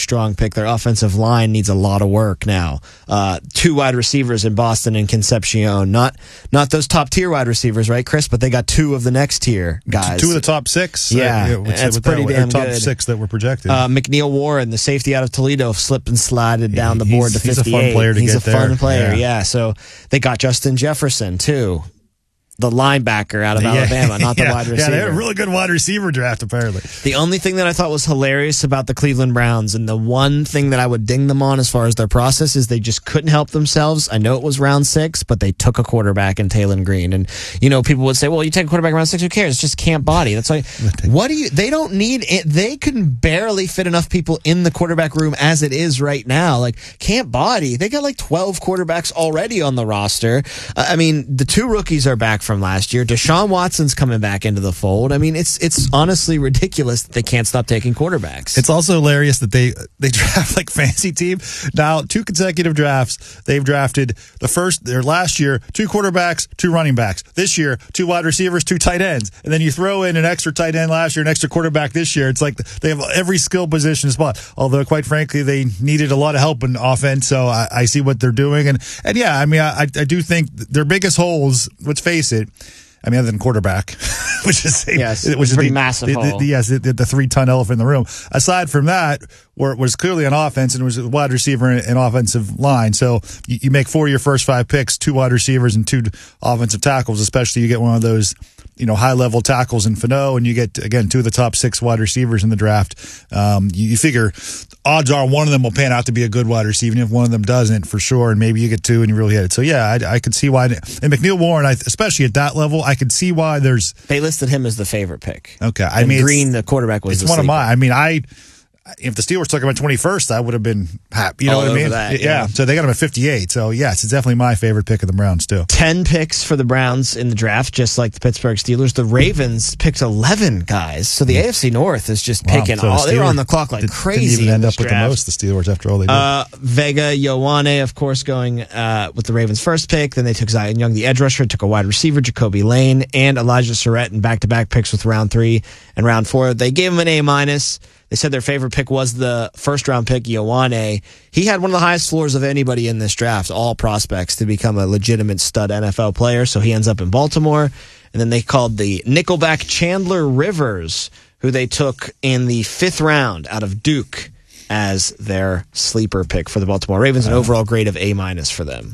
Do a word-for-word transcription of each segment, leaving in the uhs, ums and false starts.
strong pick. Their offensive line needs a lot of work now. Uh, two wide receivers in Boston and Concepcion. Not not those top-tier wide receivers, right, Chris? But they got two of the next tier guys. Two of the top six. Yeah, uh, yeah that's pretty that, damn top good. six that were projected. Uh, McNeil Warren, the safety out of Toledo, slipped and slided down the board to fifty-eight. He's a fun player to he's get a fun there. player, yeah. yeah. So they got Justin Jefferson, too. The linebacker out of yeah. Alabama, not the yeah. wide receiver. Yeah, they had a really good wide receiver draft, apparently. The only thing that I thought was hilarious about the Cleveland Browns, and the one thing that I would ding them on as far as their process, is they just couldn't help themselves. I know it was round six, but they took a quarterback in Taylon Green. And, you know, people would say, well, you take a quarterback round six, who cares? It's just Camp Body. That's like, what do you, they don't need it. They can barely fit enough people in the quarterback room as it is right now. Like, Camp Body, they got like twelve quarterbacks already on the roster. Uh, I mean, the two rookies are back from last year. Deshaun Watson's coming back into the fold. I mean, it's it's honestly ridiculous that they can't stop taking quarterbacks. It's also hilarious that they they draft like fantasy team. Now, two consecutive drafts, they've drafted the first, their last year, two quarterbacks, two running backs. This year, two wide receivers, two tight ends. And then you throw in an extra tight end last year, an extra quarterback this year. It's like they have every skill position spot. Although, quite frankly, they needed a lot of help in offense, so I, I see what they're doing. And, and yeah, I mean, I, I do think their biggest holes, let's face it, I mean, other than quarterback, which is yes, which is pretty the, massive the, hole. the, yes, the, the three-ton elephant in the room. Aside from that, where it was clearly on offense and it was a wide receiver and, and offensive line. So you, you make four of your first five picks, two wide receivers and two offensive tackles. Especially you get one of those, you know, high-level tackles in Fano, and you get again two of the top six wide receivers in the draft. Um, you, you figure odds are one of them will pan out to be a good wide receiver, and if one of them doesn't, for sure, and maybe you get two and you really hit it. So yeah, I, I could see why. And McNeil Warren, I, especially at that level, I could see why there's. They listed him as the favorite pick. Okay, I and mean, Green, the quarterback, was. It's the one sleeper. of mine. I mean, I. If the Steelers took him at twenty-first, I would have been happy. You know All what I over mean? that, yeah. yeah. So they got him at fifty-eight. So yes, it's definitely my favorite pick of the Browns too. Ten picks for the Browns in the draft, just like the Pittsburgh Steelers. The Ravens picked eleven guys. So the A F C North is just Wow. picking So the all. They were Steelers on the clock like did- crazy. Didn't even in end this up with the draft. most. The Steelers after all they did. Uh, Vega Ioane, of course, going uh, with the Ravens' first pick. Then they took Zion Young, the edge rusher, took a wide receiver, Jacoby Lane, and Elijah Surratt in back-to-back picks with round three and round four. They gave him an A minus. They said their favorite pick was the first-round pick, Ioane. He had one of the highest floors of anybody in this draft, all prospects, to become a legitimate stud N F L player. So he ends up in Baltimore. And then they called the nickelback Chandler Rivers, who they took in the fifth round out of Duke, as their sleeper pick for the Baltimore Ravens, an overall grade of A minus for them.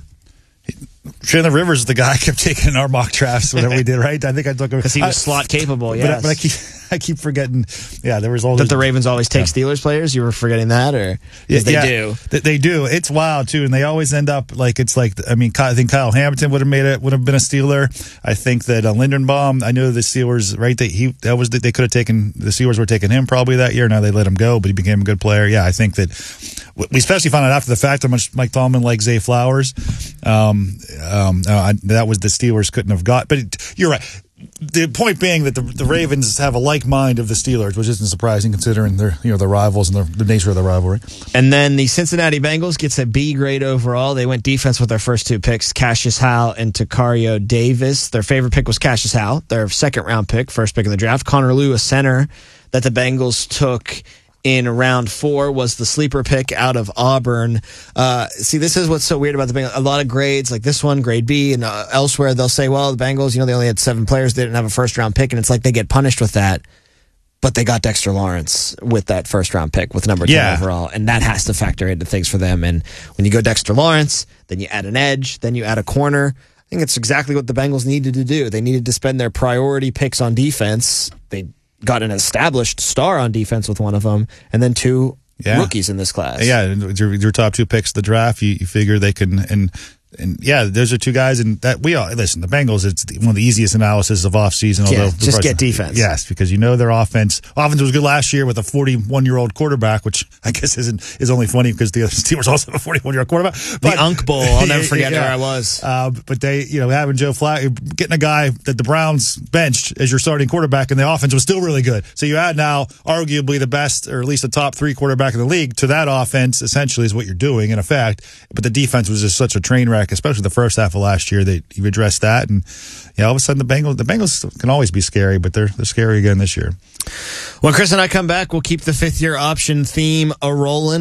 Chandler Rivers is the guy I kept taking in our mock drafts whenever we did, right? I think I took him Because he was I- slot capable, But, yes. but I keep I keep forgetting. Yeah, there was all that those, the Ravens always take Yeah. Steelers players? You were forgetting that? Or Yeah, they yeah, do? They, they do. It's wild too, and they always end up like it's like. I mean, I think Kyle Hamilton would have made it. Would have been a Steeler. I think that uh, Lindenbaum. I know the Steelers. Right, that he that was they could have taken the Steelers were taking him probably that year. Now they let him go, but he became a good player. Yeah, I think that we especially found out after the fact how much Mike Tomlin likes Zay Flowers. Um, um, uh, I, that was the Steelers couldn't have got. But it, you're right. The point being that the, the Ravens have a like mind of the Steelers, which isn't surprising considering they're you know the rivals and the, the nature of the rivalry. And then the Cincinnati Bengals gets a B grade overall. They went defense with their first two picks, Cassius Howe and Takario Davis. Their favorite pick was Cassius Howe, their second round pick, first pick in the draft. Connor Lew, a center that the Bengals took in round four, was the sleeper pick out of Auburn. Uh, see, this is what's so weird about the Bengals. A lot of grades, like this one, grade B, and uh, elsewhere, they'll say, well, the Bengals, you know, they only had seven players. They didn't have a first-round pick, and it's like they get punished with that. But they got Dexter Lawrence with that first-round pick with number ten Yeah. overall, and that has to factor into things for them. And when you go Dexter Lawrence, then you add an edge, then you add a corner. I think it's exactly what the Bengals needed to do. They needed to spend their priority picks on defense. They got an established star on defense with one of them, and then two Yeah. rookies in this class. Yeah, your, your top two picks of the draft, you, you figure they can, and and yeah, those are two guys, and that we all listen. The Bengals, it's one of the easiest analysis of offseason. Yeah, Although just get defense. Yes, because you know their offense. Offense was good last year with a forty-one-year-old quarterback, which I guess isn't is only funny because the Steelers also have a forty-one-year-old quarterback. The Unk Bowl, I'll never forget yeah. where I was. Uh, but they, you know, having Joe Flacco, getting a guy that the Browns benched as your starting quarterback, and the offense was still really good. So you add now arguably the best, or at least the top three quarterback in the league to that offense. Essentially, is what you're doing in effect. But the defense was just such a train wreck, especially the first half of last year. That you've addressed that, and yeah, all of a sudden the Bengals, the Bengals can always be scary, but they're they're scary again this year. When Chris and I come back, we'll keep the fifth year option theme a rolling.